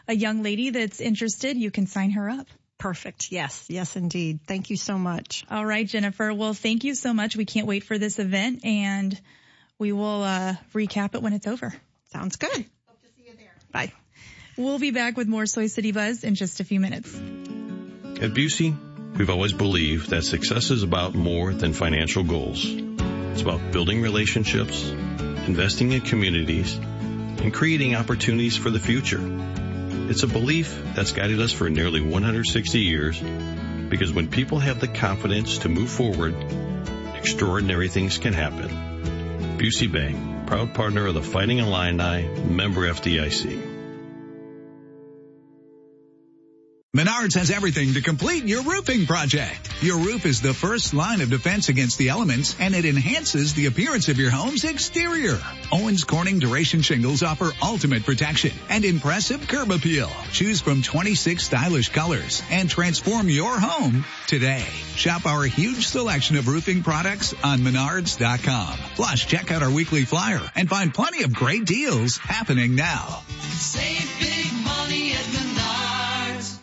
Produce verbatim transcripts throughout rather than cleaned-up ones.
a young lady that's interested, you can sign her up. Perfect. Yes. Yes, indeed. Thank you so much. All right, Jennifer. Well, thank you so much. We can't wait for this event, and we will uh, recap it when it's over. Sounds good. Hope to see you there. Bye. We'll be back with more Soy City Buzz in just a few minutes. At Busey, we've always believed that success is about more than financial goals. It's about building relationships, investing in communities, and creating opportunities for the future. It's a belief that's guided us for nearly one hundred sixty years, because when people have the confidence to move forward, extraordinary things can happen. Busey Bank, proud partner of the Fighting Illini, member F D I C. Menards has everything to complete your roofing project. Your roof is the first line of defense against the elements, and it enhances the appearance of your home's exterior. Owens Corning Duration Shingles offer ultimate protection and impressive curb appeal. Choose from twenty-six stylish colors and transform your home today. Shop our huge selection of roofing products on menards dot com. Plus, check out our weekly flyer and find plenty of great deals happening now. Save big money at Menards.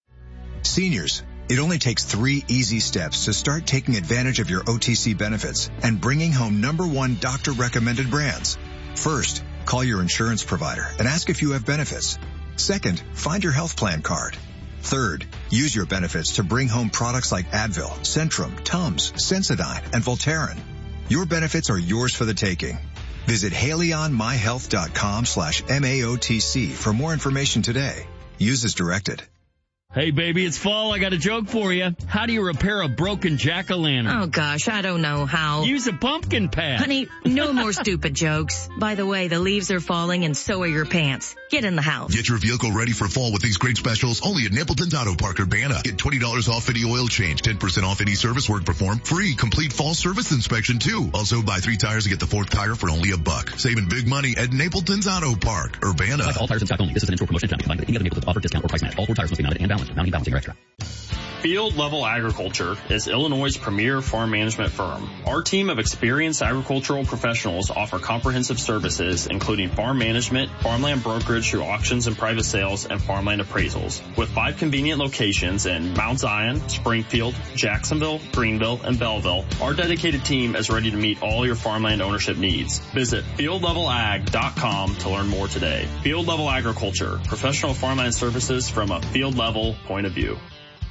Seniors, it only takes three easy steps to start taking advantage of your O T C benefits and bringing home number one doctor-recommended brands. First, call your insurance provider and ask if you have benefits. Second, find your health plan card. Third, use your benefits to bring home products like Advil, Centrum, Tums, Sensodyne, and Voltaren. Your benefits are yours for the taking. Visit haleyonmyhealth.com slash M A O T C for more information today. Use as directed. Hey, baby, it's fall. I got a joke for you. How do you repair a broken jack-o'-lantern? Oh, gosh, I don't know how. Use a pumpkin patch. Honey, no more stupid jokes. By the way, the leaves are falling and so are your pants. Get in the house. Get your vehicle ready for fall with these great specials only at Napleton's Auto Park Urbana. Get twenty dollars off any oil change, ten percent off any service work performed, free complete fall service inspection too. Also, buy three tires and get the fourth tire for only a buck. Saving big money at Napleton's Auto Park Urbana. Like all tires in stock only. This is an in-store promotion and combined with any other Napleton's offer, discount, or price match. All four tires must be mounted and balanced. Mounting, balancing, or extra. Field Level Agriculture is Illinois' premier farm management firm. Our team of experienced agricultural professionals offer comprehensive services, including farm management, farmland brokerage through auctions and private sales, and farmland appraisals. With five convenient locations in Mount Zion, Springfield, Jacksonville, Greenville, and Belleville, our dedicated team is ready to meet all your farmland ownership needs. Visit field level ag dot com to learn more today. Field Level Agriculture, professional farmland services from a field level point of view.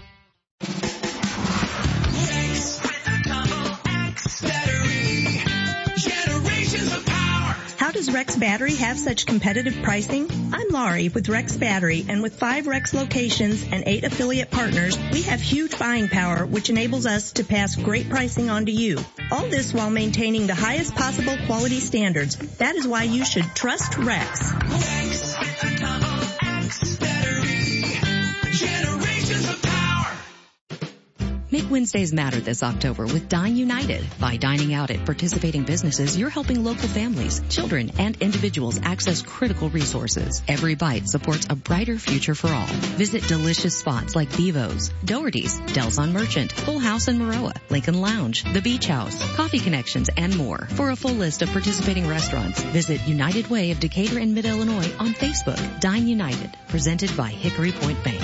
How does Rex Battery have such competitive pricing? I'm Laurie with Rex Battery, and with five Rex locations and eight affiliate partners, we have huge buying power, which enables us to pass great pricing on to you. All this while maintaining the highest possible quality standards. That is why you should trust Rex. Rex with a double X battery. Generations of power. Make Wednesdays matter this October with Dine United. By dining out at participating businesses, you're helping local families, children, and individuals access critical resources. Every bite supports a brighter future for all. Visit delicious spots like Bevo's, Doherty's, Del's on Merchant, Full House in Maroa, Lincoln Lounge, The Beach House, Coffee Connections, and more. For a full list of participating restaurants, visit United Way of Decatur and Mid-Illinois on Facebook. Dine United, presented by Hickory Point Bank.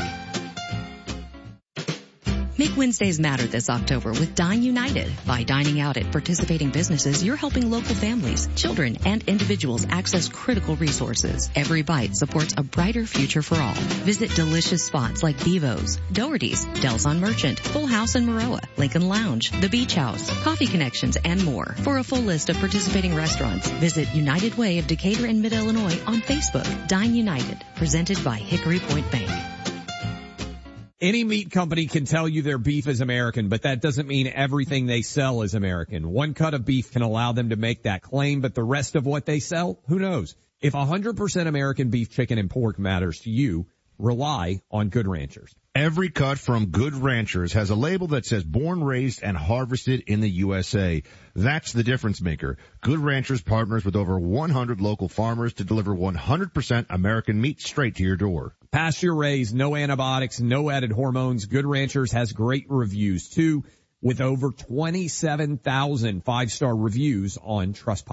Make Wednesdays matter this October with Dine United. By dining out at participating businesses, you're helping local families, children, and individuals access critical resources. Every bite supports a brighter future for all. Visit delicious spots like Bevo's, Doherty's, Del's on Merchant, Full House in Maroa, Lincoln Lounge, The Beach House, Coffee Connections, and more. For a full list of participating restaurants, visit United Way of Decatur and Mid-Illinois on Facebook. Dine United, presented by Hickory Point Bank. Any meat company can tell you their beef is American, but that doesn't mean everything they sell is American. One cut of beef can allow them to make that claim, but the rest of what they sell, who knows? If one hundred percent American beef, chicken, and pork matters to you, rely on Good Ranchers. Every cut from Good Ranchers has a label that says born, raised, and harvested in the U S A. That's the difference maker. Good Ranchers partners with over one hundred local farmers to deliver one hundred percent American meat straight to your door. Pasture raised, no antibiotics, no added hormones. Good Ranchers has great reviews too, with over twenty-seven thousand five-star reviews on Trustpilot.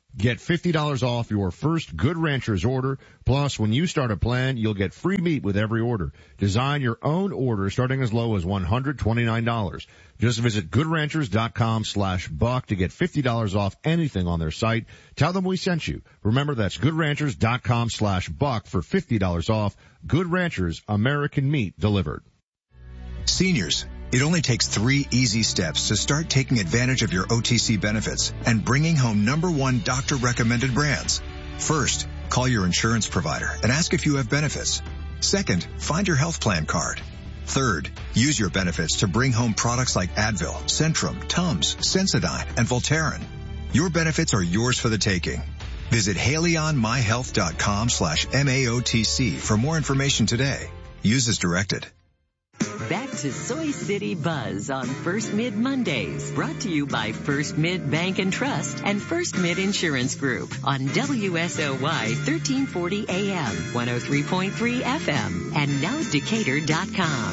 Get fifty dollars off your first Good Ranchers order. Plus, when you start a plan, you'll get free meat with every order. Design your own order starting as low as one hundred twenty-nine dollars. Just visit goodranchers.com slash buck to get fifty dollars off anything on their site. Tell them we sent you. Remember, that's goodranchers.com slash buck for fifty dollars off. Good Ranchers, American meat delivered. Seniors, it only takes three easy steps to start taking advantage of your O T C benefits and bringing home number one doctor-recommended brands. First, call your insurance provider and ask if you have benefits. Second, find your health plan card. Third, use your benefits to bring home products like Advil, Centrum, Tums, Sensodyne, and Voltaren. Your benefits are yours for the taking. Visit haleyonmyhealth.com slash M A O T C for more information today. Use as directed. Back to Soy City Buzz on First Mid Mondays, brought to you by First Mid Bank and Trust and First Mid Insurance Group on W S O Y thirteen forty A M, one oh three point three F M, and now Decatur dot com.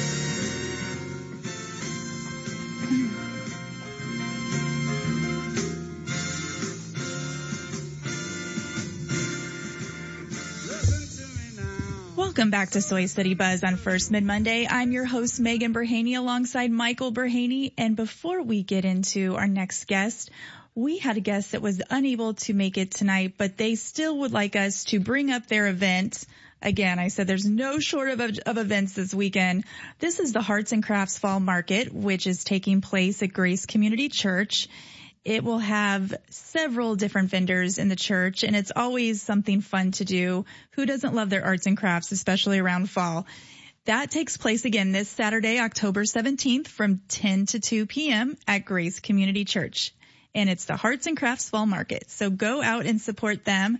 Welcome back to Soy City Buzz on First Mid Monday. I'm your host, Megan Berhaney, alongside Michael Berhaney. And before we get into our next guest, we had a guest that was unable to make it tonight, but they still would like us to bring up their event. Again, I said there's no short of, of events this weekend. This is the Arts and Crafts Fall Market, which is taking place at Grace Community Church. It will have several different vendors in the church, and it's always something fun to do. Who doesn't love their arts and crafts, especially around fall? That takes place again this Saturday, October seventeenth from ten to two p.m. at Grace Community Church. And it's the Arts and Crafts Fall Market. So go out and support them.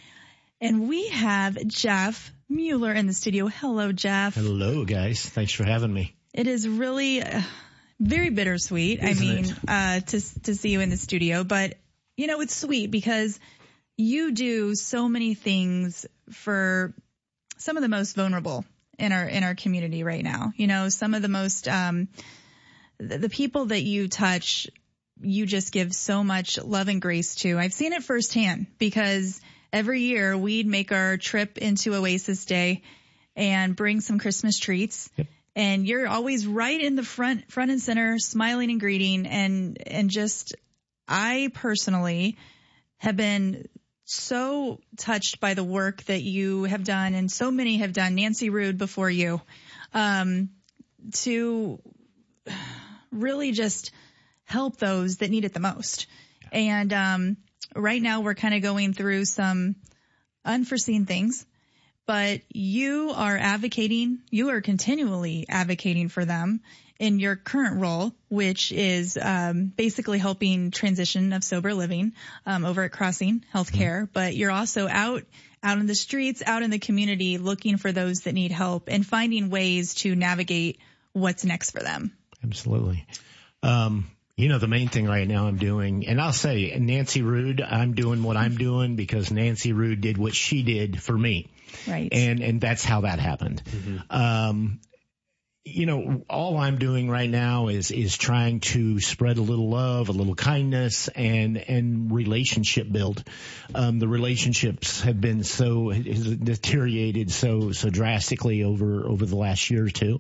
And we have Jeff Mueller in the studio. Hello, Jeff. Hello, guys. Thanks for having me. It is really... Uh, Very bittersweet. Isn't I mean, it? uh, to, to see you in the studio, but you know, it's sweet because you do so many things for some of the most vulnerable in our, in our community right now. You know, some of the most, um, the, the people that you touch, you just give so much love and grace to. I've seen it firsthand because every year we'd make our trip into Oasis Day and bring some Christmas treats. Yep. And you're always right in the front, front and center, smiling and greeting. And, and just, I personally have been so touched by the work that you have done, and so many have done, Nancy Rude before you, um, to really just help those that need it the most. And, um, right now we're kind of going through some unforeseen things. But you are advocating, you are continually advocating for them in your current role, which is um, basically helping transition of sober living um, over at Crossing Healthcare. Mm-hmm. But you're also out, out in the streets, out in the community, looking for those that need help and finding ways to navigate what's next for them. Absolutely. Um, you know, the main thing right now I'm doing, and I'll say Nancy Rude, I'm doing what I'm doing because Nancy Rude did what she did for me. Right. And, and that's how that happened. Mm-hmm. Um, you know, all I'm doing right now is, is trying to spread a little love, a little kindness, and, and relationship build. Um, the relationships have been so, has deteriorated so, so drastically over, over the last year or two.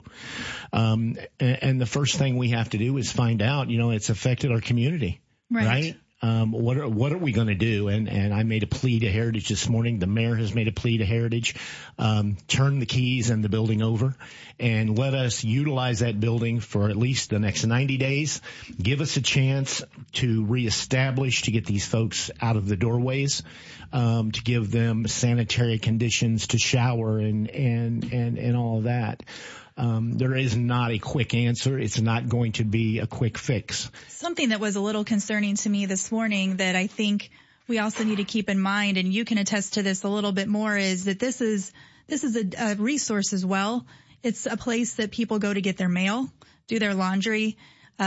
Um, and, and the first thing we have to do is find out, you know, it's affected our community. Right. Right? Um, what are, what are we going to do? And, and I made a plea to Heritage this morning. The mayor has made a plea to Heritage. Um, turn the keys and the building over and let us utilize that building for at least the next ninety days. Give us a chance to reestablish, to get these folks out of the doorways, um, to give them sanitary conditions to shower and, and, and, and all of that. Um, there is not a quick answer. It's not going to be a quick fix. Something that was a little concerning to me this morning that I think we also need to keep in mind, and you can attest to this a little bit more, is that this is this is a, a resource as well. It's a place that people go to get their mail, do their laundry,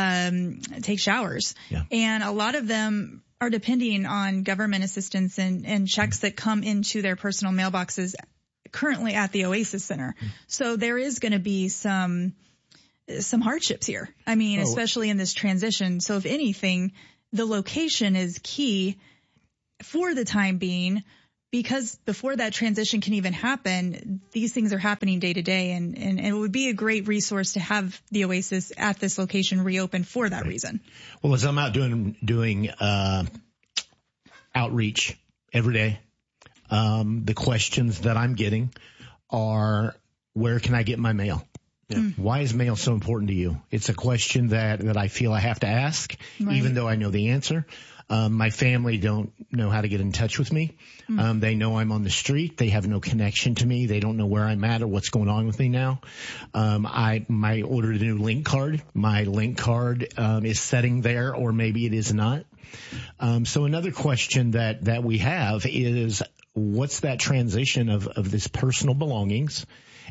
um, take showers. Yeah. And a lot of them are depending on government assistance and, and checks that come into their personal mailboxes currently at the Oasis Center. So there is going to be some, some hardships here. I mean, oh. especially in this transition. So if anything, the location is key for the time being, because before that transition can even happen, these things are happening day to day, and, and, and it would be a great resource to have the Oasis at this location reopened for that right. reason. Well, as I'm out doing, doing, uh, outreach every day, um, the questions that I'm getting are, where can I get my mail? Yeah. Why is mail so important to you? It's a question that, that I feel I have to ask, right. even though I know the answer. Um, my family don't know how to get in touch with me. Mm. Um, they know I'm on the street. They have no connection to me. They don't know where I'm at or what's going on with me now. Um, I, my ordered a new link card. My link card, um, is setting there, or maybe it is not. Um, so another question that, that we have is, what's that transition of, of this personal belongings?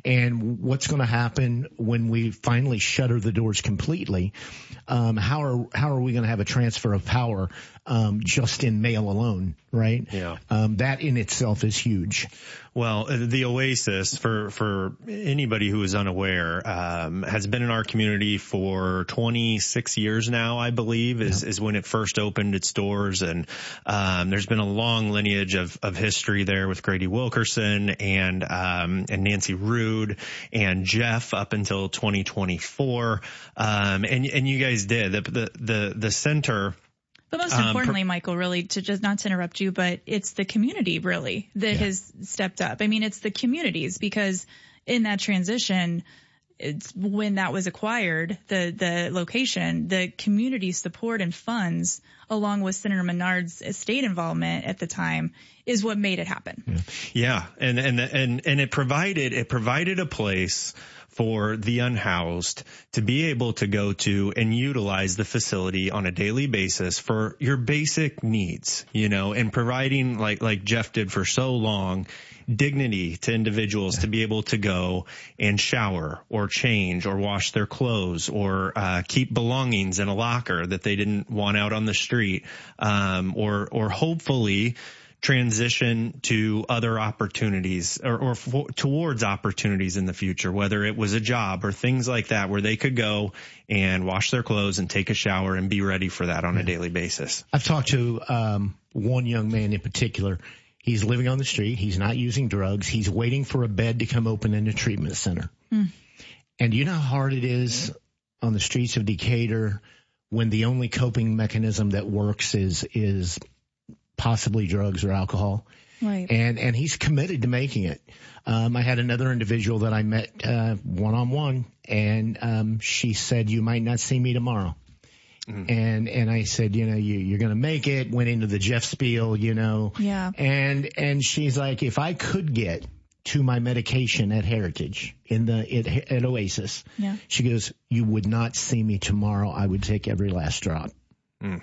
And what's going to happen when we finally shutter the doors completely? Um, how are how are we going to have a transfer of power um, just in mail alone, right? Yeah. Um, that in itself is huge. Well, the Oasis, for for anybody who is unaware, um, has been in our community for twenty-six years now, I believe, is, yeah. is when it first opened its doors. And um, there's been a long lineage of, of history there with Grady Wilkerson and um, and Nancy Rude and Jeff up until twenty twenty-four. Um, and and you guys did the the the, the center. But most importantly, um, per- Michael, really, to just not to interrupt you, but it's the community really that yeah. has stepped up. I mean, it's the communities, because in that transition, it's when that was acquired, the, the location, the community support and funds, along with Senator Menard's estate involvement at the time, is what made it happen. Yeah. yeah. And, and, and, and it provided, it provided a place for the unhoused to be able to go to and utilize the facility on a daily basis for your basic needs, you know, and providing, like, like Jeff did for so long, dignity to individuals to be able to go and shower or change or wash their clothes or uh keep belongings in a locker that they didn't want out on the street, um or or hopefully transition to other opportunities or, or for, towards opportunities in the future, whether it was a job or things like that, where they could go and wash their clothes and take a shower and be ready for that on yeah. a daily basis. I've talked to um one young man in particular. He's living on the street. He's not using drugs. He's waiting for a bed to come open in a treatment center. Mm. And you know how hard it is on the streets of Decatur when the only coping mechanism that works is is possibly drugs or alcohol. Right. And, and he's committed to making it. Um, I had another individual that I met, uh, one on one, and, um, she said, you might not see me tomorrow. Mm. And, and I said, you know, you, you're going to make it, went into the Jeff spiel, you know. Yeah. And, and she's like, if I could get to my medication at Heritage in the, at, at Oasis, yeah. she goes, you would not see me tomorrow. I would take every last drop. Mm.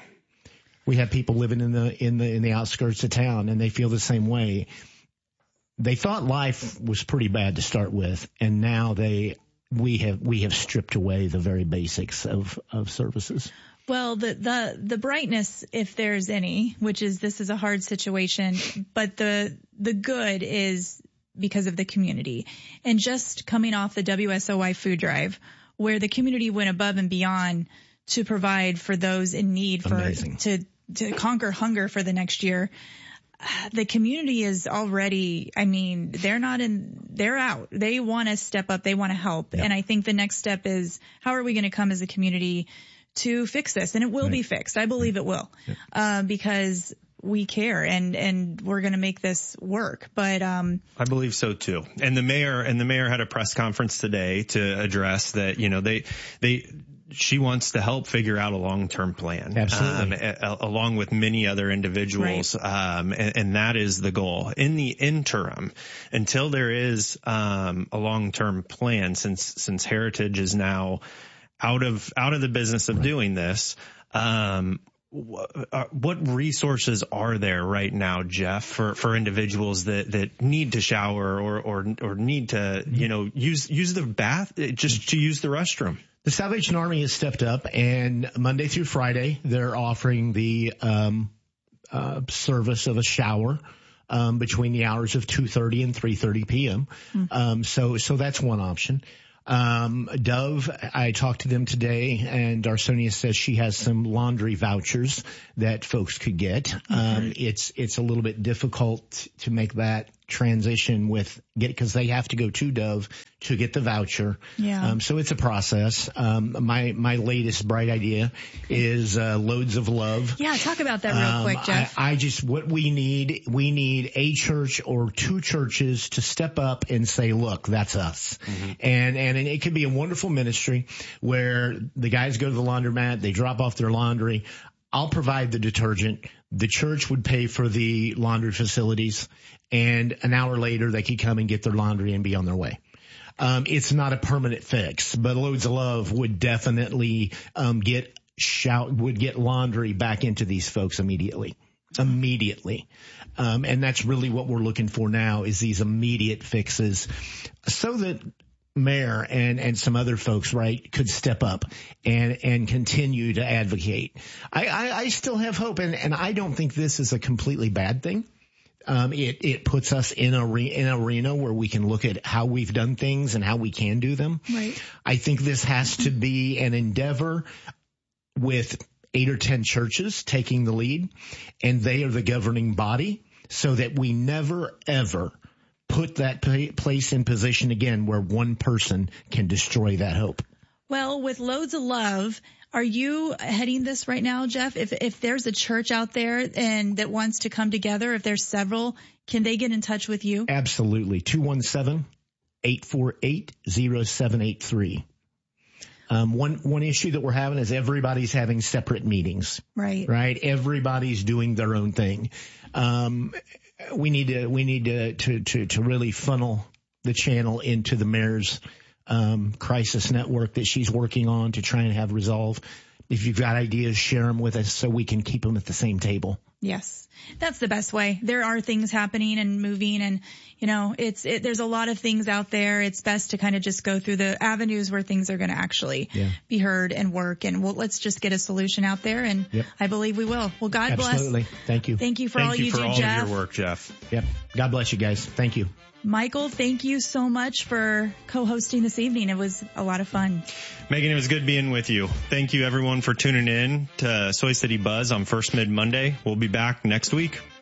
We have people living in the, in the, in the outskirts of town, and they feel the same way. They thought life was pretty bad to start with, and now they, we have, we have stripped away the very basics of, of services. Well, the, the, the brightness, if there's any, which is this is a hard situation, but the, the good is because of the community. And just coming off the W S O Y food drive, where the community went above and beyond to provide for those in need for, Amazing. to, to conquer hunger for the next year. The community is already, I mean, they're not in, they're out. They want to step up. They want to help. Yep. And I think the next step is, how are we going to come as a community to fix this? And it will right. be fixed. I believe it will, yep. uh, because we care and, and we're going to make this work. But, um, I believe so too. And the mayor, and the mayor had a press conference today to address that, you know, they, they, she wants to help figure out a long-term plan. Absolutely. Um, a, a, along with many other individuals. Right. Um, and, and that is the goal. In the interim, until there is, um, a long-term plan, since, since Heritage is now out of, out of the business of right. doing this, um, what resources are there right now, Jeff, for, for individuals that, that need to shower or, or, or need to, you know, use, use the bath, just to use the restroom? The Salvation Army has stepped up, and Monday through Friday, they're offering the, um, uh, service of a shower, um, between the hours of two thirty and three thirty p.m. Mm. Um, so, so that's one option. Um, Dove, I talked to them today, and Darsonia says she has some laundry vouchers that folks could get. Um, it's, it's a little bit difficult to make that transition with get, because they have to go to Dove to get the voucher. Yeah. Um, so it's a process. Um, my, my latest bright idea is, uh, Loads of Love. Yeah. Talk about that real Um, quick, Jeff. I, I just, what we need, we need a church or two churches to step up and say, look, that's us. Mm-hmm. And, and it could be a wonderful ministry where the guys go to the laundromat, they drop off their laundry. I'll provide the detergent. The church would pay for the laundry facilities, and an hour later they could come and get their laundry and be on their way. Um, it's not a permanent fix, but Loads of Love would definitely um, get shout would get laundry back into these folks immediately. Immediately. Um, and that's really what we're looking for now is these immediate fixes so that Mayor and, and some other folks, right, could step up and, and continue to advocate. I, I, I still have hope, and, and I don't think this is a completely bad thing. Um, it, it puts us in a, re, in an arena where we can look at how we've done things and how we can do them. Right. I think this has to be an endeavor with eight or ten churches taking the lead, and they are the governing body, so that we never, ever put that place in position again where one person can destroy that hope. Well, with Loads of Love, are you heading this right now, Jeff? If if there's a church out there and that wants to come together, if there's several, can they get in touch with you? Absolutely. two one seven, eight four eight, zero seven eight three. Um, one, one issue that we're having is everybody's having separate meetings. Right. Right. Everybody's doing their own thing. Um, we need to, we need to, to, to, to really funnel the channel into the mayor's, um, crisis network that she's working on to try and have resolve. If you've got ideas, share them with us so we can keep them at the same table. Yes, that's the best way. There are things happening and moving, and you know, it's it, there's a lot of things out there. It's best to kind of just go through the avenues where things are going to actually yeah. be heard and work. And well, let's just get a solution out there, and yep. I believe we will. Well, God Absolutely. bless. Thank you. Thank you for Thank all you, you, for do, all Jeff. of your work, Jeff. Yep. God bless you guys. Thank you. Michael, thank you so much for co-hosting this evening. It was a lot of fun. Megan, it was good being with you. Thank you everyone for tuning in to Soy City Buzz on First Mid Monday. We'll be back next week.